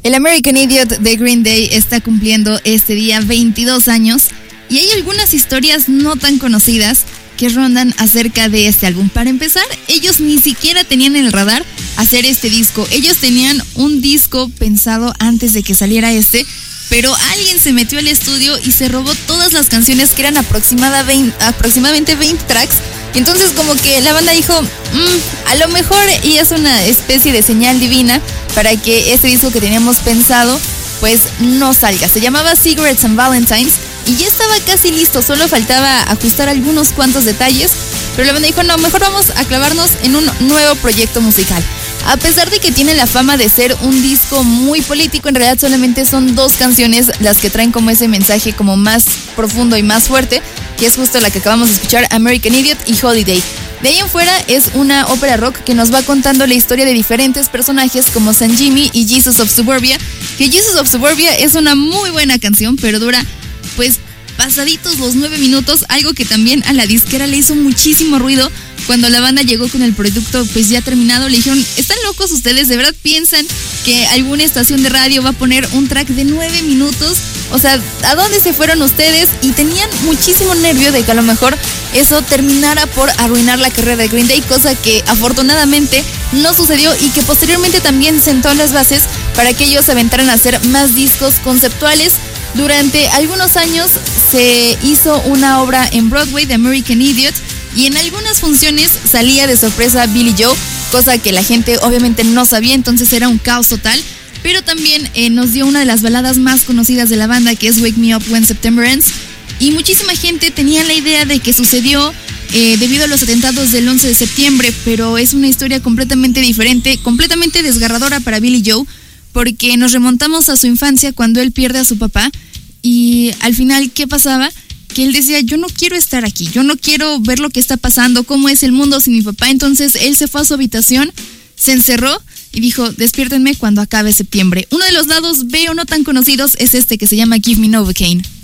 El American Idiot de Green Day está cumpliendo este día 22 años y hay algunas historias no tan conocidas que rondan acerca de este álbum. Para empezar, ellos ni siquiera tenían en el radar hacer este disco. Ellos tenían un disco pensado antes de que saliera pero alguien se metió al estudio y se robó todas las canciones, que eran aproximadamente 20 tracks. Y entonces como que la banda dijo, a lo mejor, y es una especie de señal divina para que este disco que teníamos pensado pues no salga. Se llamaba Cigarettes and Valentines y ya estaba casi listo, solo faltaba ajustar algunos cuantos detalles, pero la banda dijo, no, mejor vamos a clavarnos en un nuevo proyecto musical. A pesar de que tiene la fama de ser un disco muy político, en realidad solamente son 2 canciones las que traen como ese mensaje como más profundo y más fuerte, que es justo la que acabamos de escuchar, American Idiot y Holiday. De ahí en fuera es una ópera rock que nos va contando la historia de diferentes personajes como San Jimmy y Jesus of Suburbia, que Jesus of Suburbia es una muy buena canción, pero dura pues pasaditos los 9 minutos, algo que también a la disquera le hizo muchísimo ruido. Cuando la banda llegó con el producto pues ya terminado, le dijeron, ¿están locos ustedes? ¿De verdad piensan que alguna estación de radio va a poner un track de 9 minutos? O sea, ¿a dónde se fueron ustedes? Y tenían muchísimo nervio de que a lo mejor eso terminara por arruinar la carrera de Green Day, cosa que afortunadamente no sucedió y que posteriormente también sentó las bases para que ellos se aventaran a hacer más discos conceptuales. Durante algunos años se hizo una obra en Broadway de American Idiot y en algunas funciones salía de sorpresa Billie Joe, cosa que la gente obviamente no sabía, entonces era un caos total. Pero también nos dio una de las baladas más conocidas de la banda, que es Wake Me Up When September Ends. Y muchísima gente tenía la idea de que sucedió debido a los atentados del 11 de septiembre, pero es una historia completamente diferente, completamente desgarradora para Billie Joe, porque nos remontamos a su infancia cuando él pierde a su papá. Y al final, ¿qué pasaba? Que él decía, yo no quiero estar aquí, yo no quiero ver lo que está pasando, cómo es el mundo sin mi papá. Entonces él se fue a su habitación, se encerró y dijo, despiértenme cuando acabe septiembre. Uno de los lados B o no tan conocidos es este que se llama Give Me Novocaine.